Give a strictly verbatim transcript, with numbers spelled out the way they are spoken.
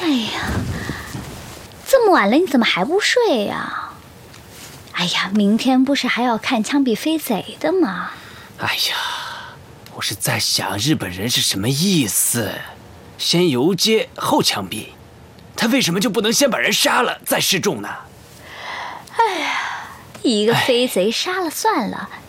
哎呀，这么晚了，你怎么还不睡呀？哎呀，明天不是还要看枪毙飞贼的吗？ 哎呀，我是在想日本人是什么意思，先游街后枪毙，他为什么就不能先把人杀了再示众呢？ 哎呀，一个飞贼杀了算了，